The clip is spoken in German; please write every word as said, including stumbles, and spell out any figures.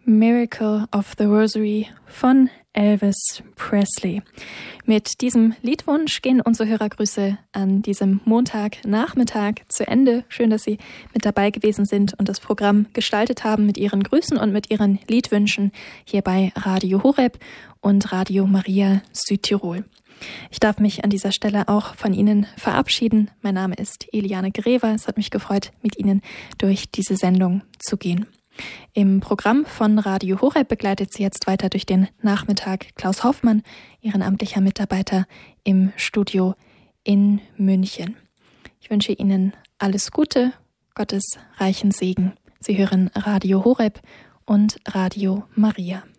Miracle of the Rosary von Elvis Presley. Mit diesem Liedwunsch gehen unsere Hörergrüße an diesem Montagnachmittag zu Ende. Schön, dass Sie mit dabei gewesen sind und das Programm gestaltet haben mit Ihren Grüßen und mit Ihren Liedwünschen hier bei Radio Horeb und Radio Maria Südtirol. Ich darf mich an dieser Stelle auch von Ihnen verabschieden. Mein Name ist Eliane Grever. Es hat mich gefreut, mit Ihnen durch diese Sendung zu gehen. Im Programm von Radio Horeb begleitet Sie jetzt weiter durch den Nachmittag Klaus Hoffmann, ehrenamtlicher Mitarbeiter im Studio in München. Ich wünsche Ihnen alles Gute, Gottes reichen Segen. Sie hören Radio Horeb und Radio Maria.